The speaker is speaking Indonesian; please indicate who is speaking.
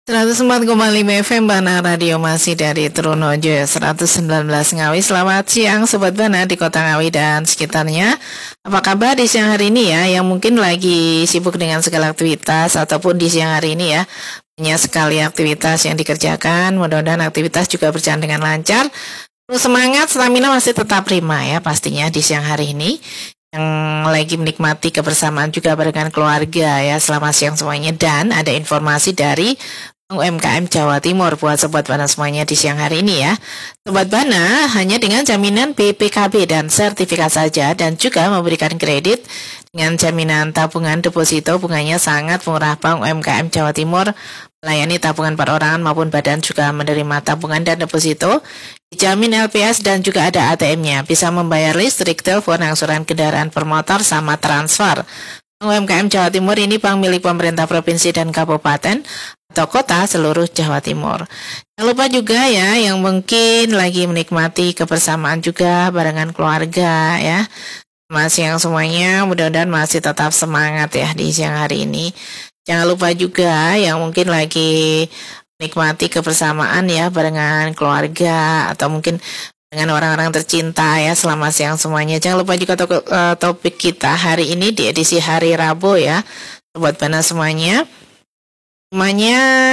Speaker 1: 104,5 FM Bana Radio masih dari Trunojo 119 Ngawi. Selamat siang Sobat Bana di Kota Ngawi dan sekitarnya. Apa kabar di siang hari ini ya? Yang mungkin lagi sibuk dengan segala aktivitas ataupun di siang hari ini ya, banyak sekali aktivitas yang dikerjakan. Mudah-mudahan aktivitas juga berjalan dengan lancar. Terus semangat, stamina masih tetap prima ya pastinya di siang hari ini. Yang lagi menikmati kebersamaan juga barengan keluarga ya. Selamat siang semuanya, dan ada informasi dari UMKM Jawa Timur buat Sobat Bana semuanya di siang hari ini ya. Sobat Bana hanya dengan jaminan BPKB dan sertifikat saja, dan juga memberikan kredit dengan jaminan tabungan deposito bunganya sangat murah. Bank UMKM Jawa Timur melayani tabungan perorangan maupun badan, juga menerima tabungan dan deposito, dijamin LPS dan juga ada ATM-nya. Bisa membayar listrik, telepon, angsuran kendaraan per motor sama transfer. UMKM Jawa Timur ini bank milik pemerintah provinsi dan kabupaten atau kota seluruh Jawa Timur. Jangan lupa juga ya yang mungkin lagi menikmati kebersamaan juga barengan keluarga ya. Masih yang semuanya mudah-mudahan masih tetap semangat ya di siang hari ini. Jangan lupa juga yang mungkin lagi menikmati kebersamaan ya barengan keluarga atau mungkin dengan orang-orang tercinta ya. Selamat siang semuanya. Jangan lupa juga topik kita hari ini di edisi hari Rabu ya, Sobat Bana semuanya. Semuanya